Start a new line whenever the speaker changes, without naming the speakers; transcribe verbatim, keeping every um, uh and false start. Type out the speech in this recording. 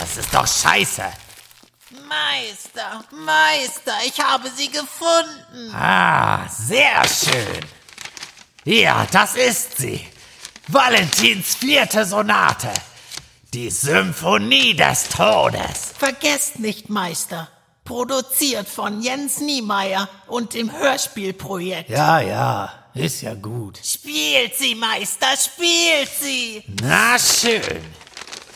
das ist doch scheiße.
Meister, Meister, ich habe sie gefunden.
Ah, sehr schön. Ja, das ist sie. Valentins vierte Sonate. Die Symphonie des Todes.
Vergesst nicht, Meister. Produziert von Jens Niemeyer und dem Hörspielprojekt.
Ja, ja, ist ja gut.
Spielt sie, Meister, spielt sie.
Na schön.